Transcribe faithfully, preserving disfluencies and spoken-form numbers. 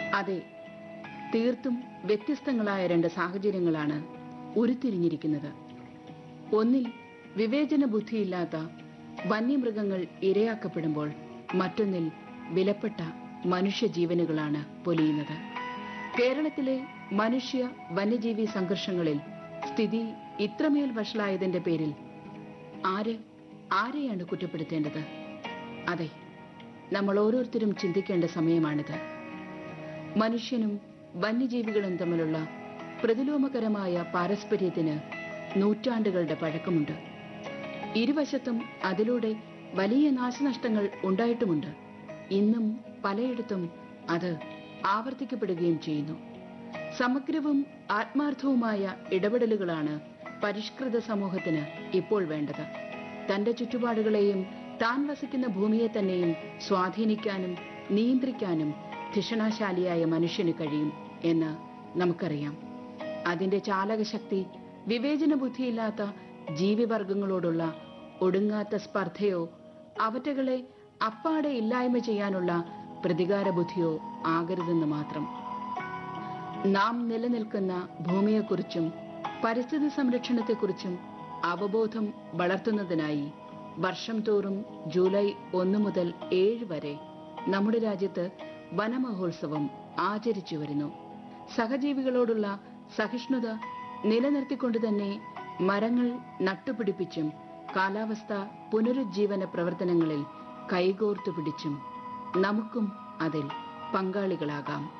അതെ, തീർത്തും വ്യത്യസ്തങ്ങളായ രണ്ട് സാഹചര്യങ്ങളാണ് ഉരുത്തിരിഞ്ഞിരിക്കുന്നത്. ഒന്നിൽ വിവേചന ബുദ്ധിയില്ലാത്ത വന്യമൃഗങ്ങൾ ഇരയാക്കപ്പെടുമ്പോൾ മറ്റൊന്നിൽ വിലപ്പെട്ട മനുഷ്യജീവനുകളാണ് പൊലിയുന്നത്. കേരളത്തിലെ മനുഷ്യ വന്യജീവി സംഘർഷങ്ങളിൽ സ്ഥിതി ഇത്രമേൽ വഷളായതിന്റെ പേരിൽ ആര് ആരെയാണ് കുറ്റപ്പെടുത്തേണ്ടത്? അതെ, നമ്മൾ ഓരോരുത്തരും ചിന്തിക്കേണ്ട സമയമാണിത്. മനുഷ്യനും വന്യജീവികളും തമ്മിലുള്ള പ്രതിലോമകരമായ പാരസ്പര്യത്തിന് നൂറ്റാണ്ടുകളുടെ പഴക്കമുണ്ട്. ഇരുവശത്തും അതിലൂടെ വലിയ നാശനഷ്ടങ്ങൾ ഉണ്ടായിട്ടുമുണ്ട്. ഇന്നും പലയിടത്തും അത് ആവർത്തിക്കപ്പെടുകയും ചെയ്യുന്നു. സമഗ്രവും ആത്മാർത്ഥവുമായ ഇടപെടലുകളാണ് പരിഷ്കൃത സമൂഹത്തിന് ഇപ്പോൾ വേണ്ടത്. തന്റെ ചുറ്റുപാടുകളെയും താൻ വസിക്കുന്ന ഭൂമിയെ തന്നെയും സ്വാധീനിക്കാനും നിയന്ത്രിക്കാനും ധിഷണാശാലിയായ മനുഷ്യന് കഴിയും എന്ന് നമുക്കറിയാം. അതിന്റെ ചാലകശക്തി വിവേചന ബുദ്ധിയില്ലാത്ത ജീവിവർഗങ്ങളോടുള്ള ഒടുങ്ങാത്ത സ്പർദ്ധയോ അവറ്റകളെ അപ്പാടെ ഇല്ലായ്മ ചെയ്യാനുള്ള പ്രതികാര ബുദ്ധിയോ ആകരുതെന്ന് മാത്രം. നാം നിലനിൽക്കുന്ന ഭൂമിയെക്കുറിച്ചും പരിസ്ഥിതി സംരക്ഷണത്തെക്കുറിച്ചും അവബോധം വളർത്തുന്നതിനായി വർഷം തോറും ജൂലൈ ഒന്ന് മുതൽ ഏഴ് വരെ നമ്മുടെ രാജ്യത്ത് വനമഹോത്സവം ആചരിച്ചു വരുന്നു. സഹജീവികളോടുള്ള സഹിഷ്ണുത നിലനിർത്തിക്കൊണ്ട് തന്നെ മരങ്ങൾ നട്ടുപിടിപ്പിച്ചും കാലാവസ്ഥ പുനരുജ്ജീവന പ്രവർത്തനങ്ങളിൽ കൈകോർത്തു പിടിച്ചും നമുക്കും അതിൽ പങ്കാളികളാകാം.